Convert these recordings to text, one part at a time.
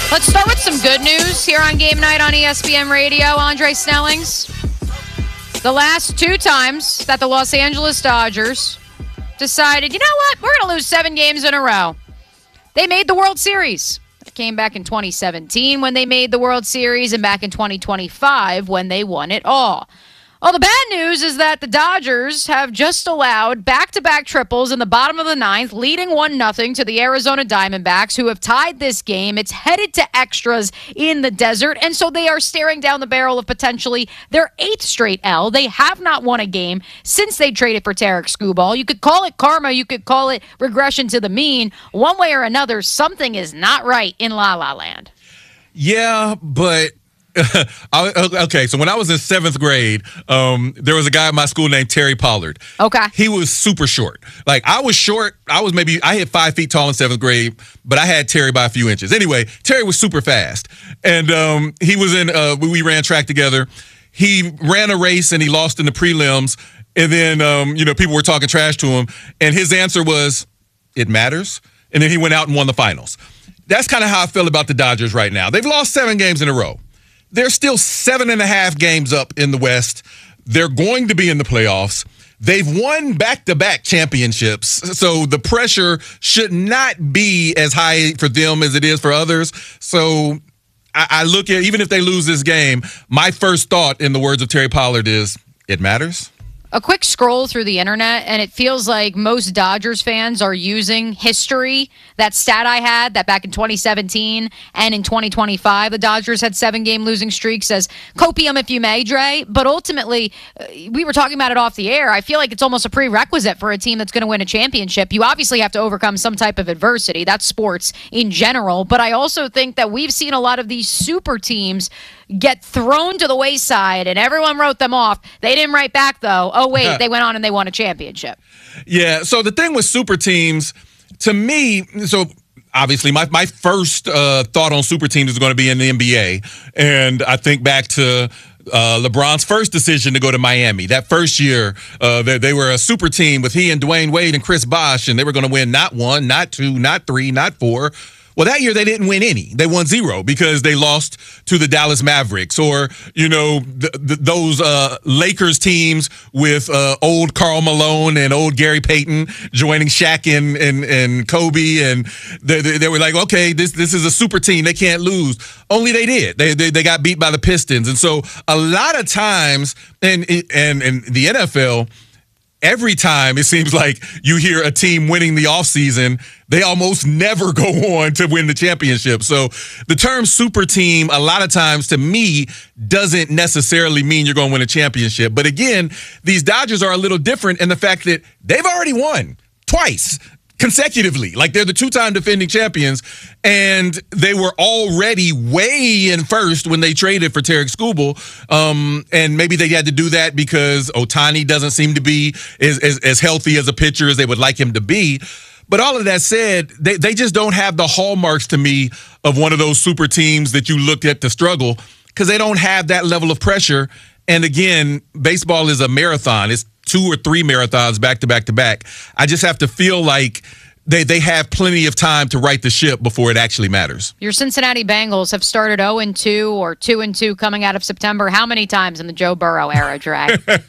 Let's start with some good news here on Game Night on ESPN Radio. Andre Snellings. The last two times that the Los Angeles Dodgers decided, you know what, we're going to lose 7 games in a row. They made the World Series. It came back in 2017 when they made the World Series and back in 2025 when they won it all. Well, the bad news is that the Dodgers have just allowed back-to-back triples in the bottom of the ninth, leading 1-0 to the Arizona Diamondbacks, who have tied this game. It's headed to extras in the desert, and so they are staring down the barrel of potentially their 8th straight L. They have not won a game since they traded for Tarek Skubal. You could call it karma. You could call it regression to the mean. One way or another, something is not right in La La Land. Yeah, but... okay, so when I was in 7th grade, there was a guy at my school named Terry Pollard. Okay. He was super short. Like, I was short. I hit 5 feet tall in 7th grade, but I had Terry by a few inches. Anyway, Terry was super fast. And he was we ran track together. He ran a race and he lost in the prelims. And then, people were talking trash to him. And his answer was, it matters. And then he went out and won the finals. That's kind of how I feel about the Dodgers right now. They've lost 7 games in a row. They're still 7.5 games up in the West. They're going to be in the playoffs. They've won back-to-back championships, so the pressure should not be as high for them as it is for others. So I look at, even if they lose this game, my first thought, in the words of Terry Pollard, is it matters. A quick scroll through the internet, and it feels like most Dodgers fans are using history. That stat I had, that back in 2017 and in 2025, the Dodgers had 7-game losing streaks, as copium if you may, Dre. But ultimately, we were talking about it off the air. I feel like it's almost a prerequisite for a team that's going to win a championship. You obviously have to overcome some type of adversity. That's sports in general. But I also think that we've seen a lot of these super teams get thrown to the wayside, and everyone wrote them off. They didn't write back, though. Oh, wait, they went on and they won a championship. Yeah, so the thing with super teams, to me, so obviously my first thought on super teams is going to be in the NBA. And I think back to LeBron's first decision to go to Miami. That first year, they were a super team with he and Dwayne Wade and Chris Bosh, and they were going to win not 1, not 2, not 3, not 4. Well, that year they didn't win any. They won 0 because they lost to the Dallas Mavericks, or those Lakers teams with old Karl Malone and old Gary Payton joining Shaq and Kobe, and they were like, okay, this is a super team. They can't lose. Only they did. They got beat by the Pistons, and so a lot of times, and the NFL. Every time it seems like you hear a team winning the offseason, they almost never go on to win the championship. So the term super team, a lot of times to me, doesn't necessarily mean you're going to win a championship. But again, these Dodgers are a little different in the fact that they've already won twice consecutively. Like, they're the 2-time defending champions, and they were already way in first when they traded for Tarek Skubal. And maybe they had to do that because Ohtani doesn't seem to be as healthy as a pitcher as they would like him to be. But all of that said, they just don't have the hallmarks to me of one of those super teams that you looked at to struggle, because they don't have that level of pressure. And again, baseball is a marathon. It's 2 or 3 marathons back to back to back. I just have to feel like they have plenty of time to right the ship before it actually matters. Your Cincinnati Bengals have started 0-2 or 2-2 coming out of September. How many times in the Joe Burrow era, Dre?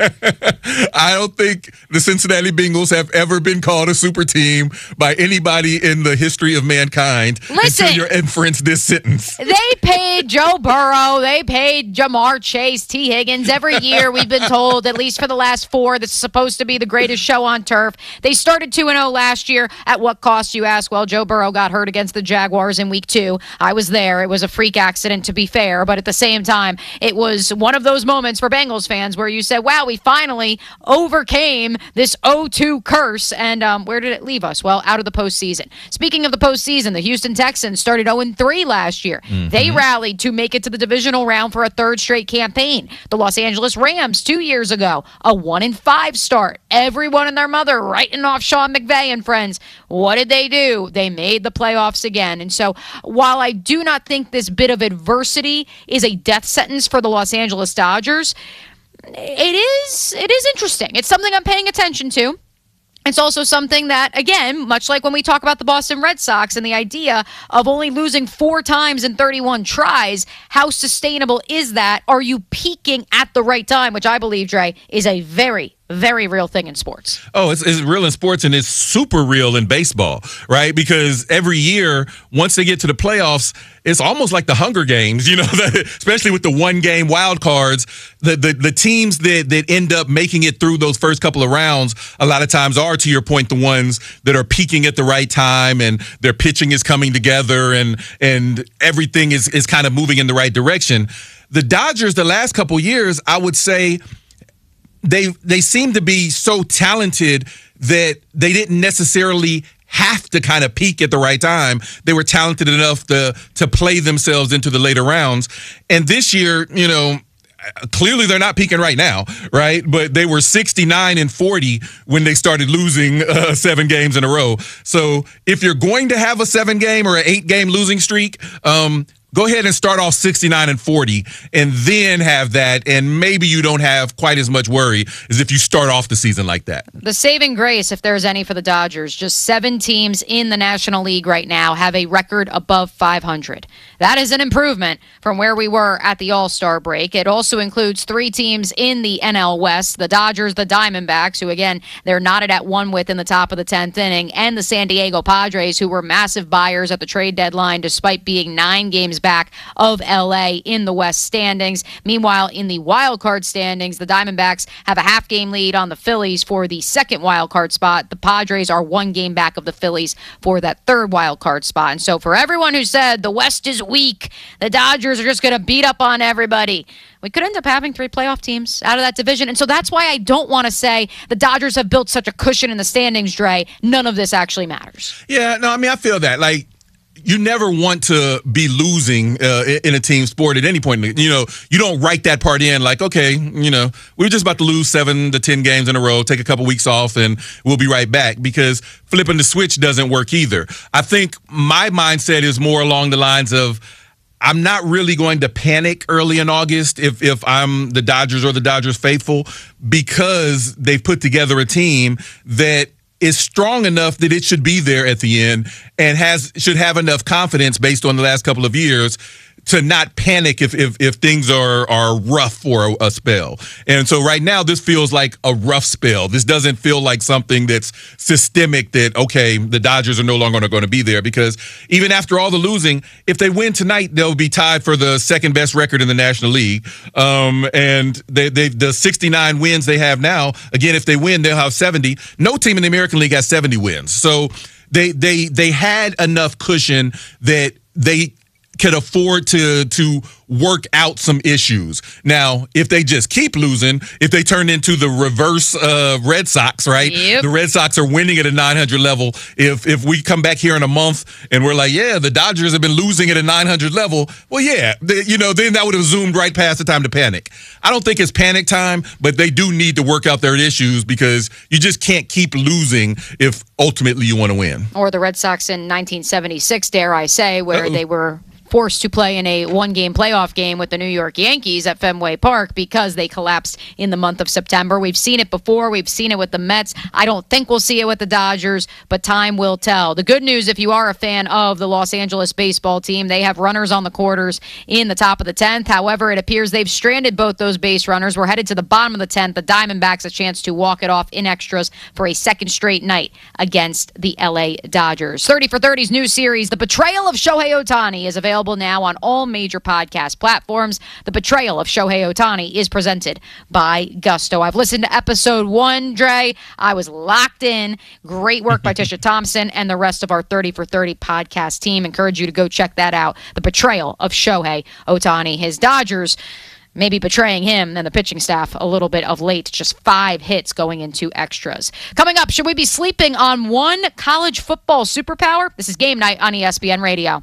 I don't think the Cincinnati Bengals have ever been called a super team by anybody in the history of mankind. Listen, until you inference this sentence. They paid Joe Burrow. They paid Jamar Chase, T. Higgins. Every year we've been told, at least for the last 4, this is supposed to be the greatest show on turf. They started 2-0 last year. At what cost, you ask? Well, Joe Burrow got hurt against the Jaguars in week 2. I was there. It was a freak accident, to be fair, but at the same time, it was one of those moments for Bengals fans where you said, wow, we finally overcame this 0-2 curse, and where did it leave us? Well, out of the postseason. Speaking of the postseason, the Houston Texans started 0-3 last year. Mm-hmm. They rallied to make it to the divisional round for a 3rd straight campaign. The Los Angeles Rams 2 years ago, a 1-5 start. Everyone and their mother writing off Sean McVay and friends. What did they do? They made the playoffs again. And so while I do not think this bit of adversity is a death sentence for the Los Angeles Dodgers, it is interesting. It's something I'm paying attention to. It's also something that, again, much like when we talk about the Boston Red Sox and the idea of only losing 4 times in 31 tries, how sustainable is that? Are you peaking at the right time, which I believe, Dre, is a very, very real thing in sports. Oh, it's real in sports, and it's super real in baseball, right? Because every year, once they get to the playoffs, it's almost like the Hunger Games, especially with the one-game wild cards. The teams that end up making it through those first couple of rounds a lot of times are, to your point, the ones that are peaking at the right time, and their pitching is coming together, and everything is kind of moving in the right direction. The Dodgers, the last couple of years, I would say, they seem to be so talented that they didn't necessarily have to kind of peak at the right time. They were talented enough to play themselves into the later rounds. And this year, clearly they're not peaking right now, right? But they were 69-40 when they started losing 7 games in a row. So if you're going to have a 7-game or an 8-game losing streak, go ahead and start off 69-40 and then have that, and maybe you don't have quite as much worry as if you start off the season like that. The saving grace, if there's any for the Dodgers, just 7 teams in the National League right now have a record above 500. That is an improvement from where we were at the All-Star break. It also includes 3 teams in the NL West, the Dodgers, the Diamondbacks, who again, they're knotted at 1 with in the top of the 10th inning, and the San Diego Padres, who were massive buyers at the trade deadline despite being 9 games back of LA in the West standings. Meanwhile, in the wild card standings, the Diamondbacks have a half-game lead on the Phillies for the second wild card spot. The Padres are 1 game back of the Phillies for that third wild card spot. And so for everyone who said the West is weak, the Dodgers are just going to beat up on everybody, we could end up having 3 playoff teams out of that division. And so that's why I don't want to say the Dodgers have built such a cushion in the standings, Dre. None of this actually matters. Yeah, no, I mean, I feel that. Like, you never want to be losing in a team sport at any point. You don't write that part in like, okay, we're just about to lose 7 to 10 games in a row, take a couple weeks off, and we'll be right back, because flipping the switch doesn't work either. I think my mindset is more along the lines of, I'm not really going to panic early in August if I'm the Dodgers or the Dodgers faithful, because they've put together a team that is strong enough that it should be there at the end, and should have enough confidence based on the last couple of years to not panic if things are rough for a spell. And so right now, this feels like a rough spell. This doesn't feel like something that's systemic, that, okay, the Dodgers are no longer going to be there, because even after all the losing, if they win tonight, they'll be tied for the second best record in the National League. And the 69 wins they have now, again, if they win, they'll have 70. No team in the American League has 70 wins. So they had enough cushion that they could afford to work out some issues. Now, if they just keep losing, if they turn into the reverse Red Sox, right? Yep. The Red Sox are winning at a 900 level. If we come back here in a month and we're like, yeah, the Dodgers have been losing at a 900 level, well, yeah, then that would have zoomed right past the time to panic. I don't think it's panic time, but they do need to work out their issues, because you just can't keep losing if ultimately you want to win. Or the Red Sox in 1976, dare I say, where they were forced to play in a 1-game playoff game with the New York Yankees at Fenway Park because they collapsed in the month of September. We've seen it before. We've seen it with the Mets. I don't think we'll see it with the Dodgers, but time will tell. The good news, if you are a fan of the Los Angeles baseball team, they have runners on the quarters in the top of the 10th. However, it appears they've stranded both those base runners. We're headed to the bottom of the 10th. The Diamondbacks a chance to walk it off in extras for a second straight night against the LA Dodgers. 30 for 30's new series, The Betrayal of Shohei Ohtani, is available now on all major podcast platforms. The Betrayal of Shohei Ohtani is presented by Gusto. I've listened to episode 1, Dre. I was locked in. Great work by Tisha Thompson and the rest of our 30 for 30 podcast team. Encourage you to go check that out. The Betrayal of Shohei Ohtani. His Dodgers maybe betraying him and the pitching staff a little bit of late. Just 5 hits going into extras. Coming up, should we be sleeping on one college football superpower? This is Game Night on ESPN Radio.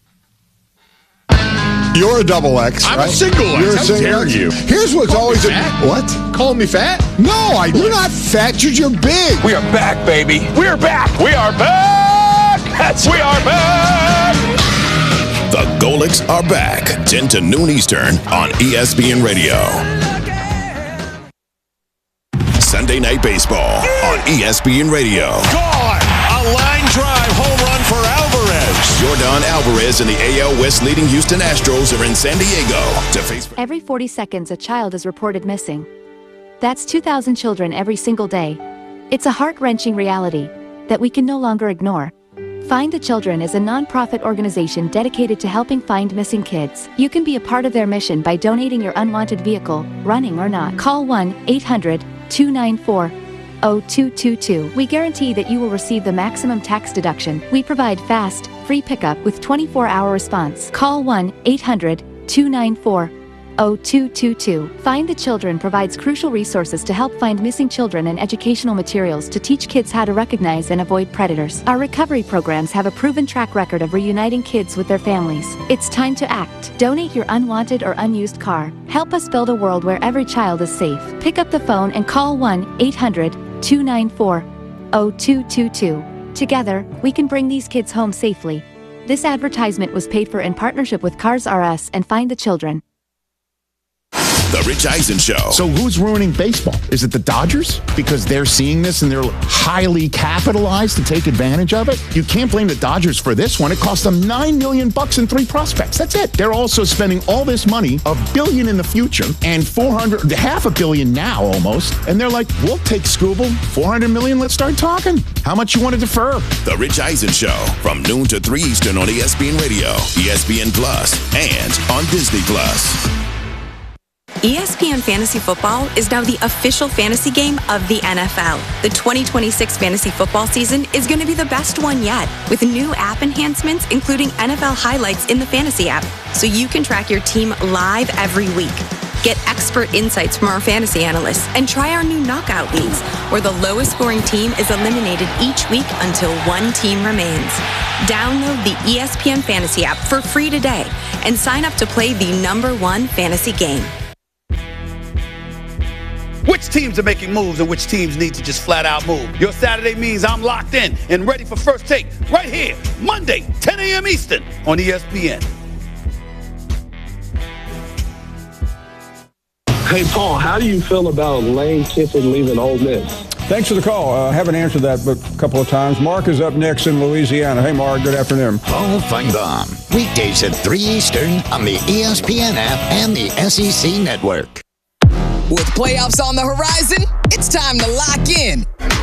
You're a double X. I'm right? a single X. You're a How single dare X. you? Here's what's always what? Calling me fat? No, you're not fat. You're big. We are back, baby. We're back. We are back. We are back. The Golics are back. 10 to noon Eastern on ESPN Radio. Sunday Night Baseball on ESPN Radio. Gone! A line drive home run for Alvarez. Yordan Alvarez and the AL West leading Houston Astros are in San Diego to face. Every 40 seconds, a child is reported missing. That's 2,000 children every single day. It's a heart-wrenching reality that we can no longer ignore. Find the Children is a non-profit organization dedicated to helping find missing kids. You can be a part of their mission by donating your unwanted vehicle, running or not. Call 1-800-294-0222. We guarantee that you will receive the maximum tax deduction. We provide fast, free pickup with 24-hour response. Call 1-800-294-0222. Find the Children provides crucial resources to help find missing children and educational materials to teach kids how to recognize and avoid predators. Our recovery programs have a proven track record of reuniting kids with their families. It's time to act. Donate your unwanted or unused car. Help us build a world where every child is safe. Pick up the phone and call 1-800-294-0222. Together, we can bring these kids home safely. This advertisement was paid for in partnership with Cars R Us and Find the Children. The Rich Eisen Show. So who's ruining baseball? Is it the Dodgers? Because they're seeing this and they're highly capitalized to take advantage of it? You can't blame the Dodgers for this one. It cost them $9 million and 3 prospects. That's it. They're also spending all this money, $1 billion in the future and $500 million now almost. And they're like, we'll take Scooble, $400 million. Let's start talking. How much you want to defer? The Rich Eisen Show from noon to 3 Eastern on ESPN Radio, ESPN Plus, and on Disney Plus. ESPN Fantasy Football is now the official fantasy game of the NFL. The 2026 fantasy football season is going to be the best one yet, with new app enhancements, including NFL highlights in the fantasy app, so you can track your team live every week. Get expert insights from our fantasy analysts and try our new knockout leagues, where the lowest scoring team is eliminated each week until one team remains. Download the ESPN Fantasy app for free today and sign up to play the #1 fantasy game. Which teams are making moves and which teams need to just flat out move? Your Saturday means I'm locked in and ready for First Take right here, Monday, 10 a.m. Eastern on ESPN. Hey, Paul, how do you feel about Lane Kiffin leaving Ole Miss? Thanks for the call. I haven't answered that but a couple of times. Mark is up next in Louisiana. Hey, Mark, good afternoon. Paul Feinbaum, weekdays at 3 Eastern on the ESPN app and the SEC Network. With playoffs on the horizon, it's time to lock in.